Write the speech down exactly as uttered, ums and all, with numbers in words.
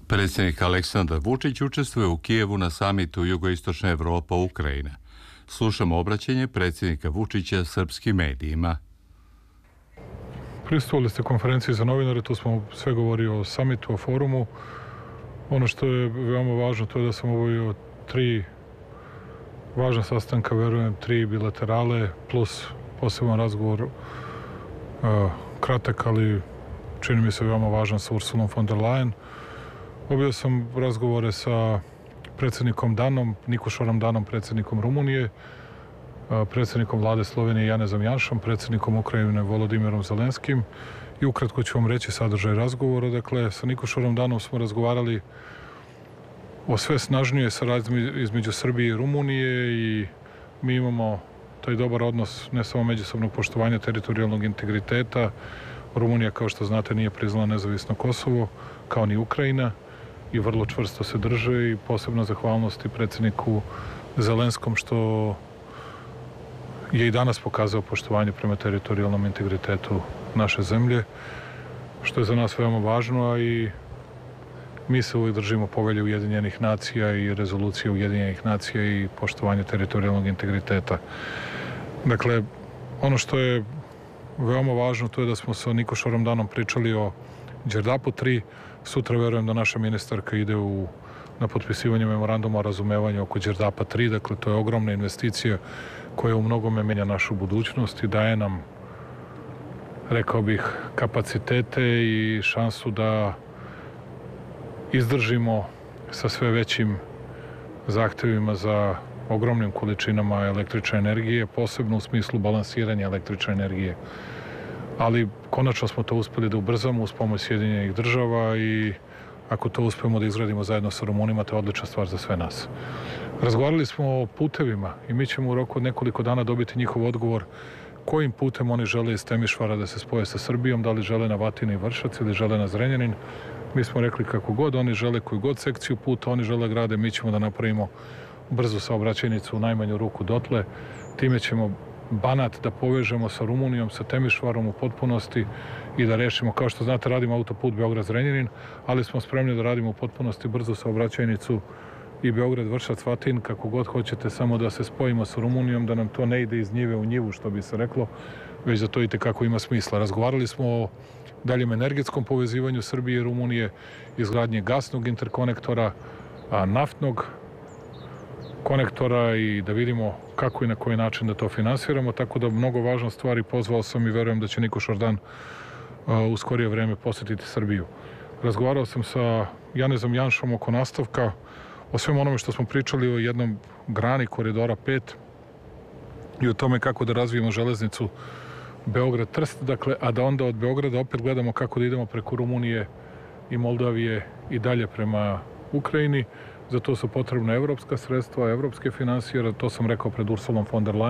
Predsjednik Aleksandar Vučić učestvuje u Kijevu na samitu Jugoistočna Evropa Ukrajina. Slušamo obraćanje predsjednika Vučića srpskim medijima. Prisustvovali ste konferenciji za novinare, tu smo sve govorio o samitu, o forumu. Ono što je veoma važno, to je da sam obavio tri važna sastanka, verujem, tri bilaterale, plus poseban razgovor, uh, kratak, ali čini mi se veoma važan sa Ursulom von der Leyen. Obavio sam razgovore sa predsjednikom Danom, Nikošorom Danom, predsjednikom Rumunije, predsjednikom vlade Slovenije Janezom Janšom, predsjednikom Ukrajine Volodimirom Zelenskim i ukratko ću vam reći sadržaj razgovora. Dakle, sa Nikošorom Danom smo razgovarali o sve snažnije saradnji između Srbije i Rumunije i mi imamo taj dobar odnos ne samo međusobnog poštovanja teritorijalnog integriteta. Rumunija, kao što znate, nije priznala nezavisno Kosovo, kao ni Ukrajina, i vrlo čvrsto se drže i posebno zahvalnosti predsjedniku Zelenskom što je i danas pokazao poštovanje prema teritorijalnom integritetu naše zemlje, što je za nas veoma važno, a i mi se uvijek držimo povelje Ujedinjenih nacija i rezolucije Ujedinjenih nacija i poštovanje teritorijalnog integriteta. Dakle, ono što je veoma važno, to je da smo sa Nikošorom Danom pričali o Đerdapu tri. Sutra verujem da naša ministarka ide u, na potpisivanje memoranduma o razumevanju oko Đerdapa tri. Dakle, to je ogromna investicija koja u mnogome menja našu budućnost i daje nam, rekao bih, kapacitete i šansu da izdržimo sa sve većim zahtevima za ogromnim količinama električne energije, posebno u smislu balansiranja električne energije. Ali konačno smo to uspeli da ubrzamo uz pomoć Sjedinjenih država i ako to uspemo da izgradimo zajedno sa Rumunima, to je odlična stvar za sve nas. Razgovarali smo o putevima i mi ćemo u roku od nekoliko dana dobiti njihov odgovor kojim putem oni žele iz Temišvara da se spoje sa Srbijom, da li žele na Vatin i Vršac ili žele na Zrenjanin. Mi smo rekli kako god oni žele, koju god sekciju puta oni žele grade, mi ćemo da napravimo brzu saobraćajnicu u najmanju ruku dotle. Time ćemo Banat da povežemo sa Rumunijom, sa Temišvarom u potpunosti i da rešimo, kao što znate, radimo autoput Beograd-Zrenjanin, ali smo spremni da radimo u potpunosti brzu saobraćajnicu i Beograd-Vršac-Vatin, kako god hoćete, samo da se spojimo sa Rumunijom, da nam to ne ide iz njive u njivu, što bi se reklo, već da to i tekako ima smisla. Razgovarali smo o daljem energetskom povezivanju Srbije i Rumunije, izgradnje gasnog interkonektora, a naftnog konektora i da vidimo kako i na koji način da to finansiramo, tako da mnogo važna stvari. Pozvao sam i verujem da će Nikošor Dan u skorije vreme posjetiti Srbiju. Razgovarao sam sa Janezom Janšom oko nastavka, o svem onome što smo pričali o jednom grani koridora pet i o tome kako da razvijemo železnicu Beograd-Trst, dakle, a da onda od Beograda opet gledamo kako da idemo preko Rumunije i Moldavije i dalje prema Ukrajini. Za to su potrebna evropska sredstva, evropske finansije, to sam rekao pred Ursulom von der Leyen.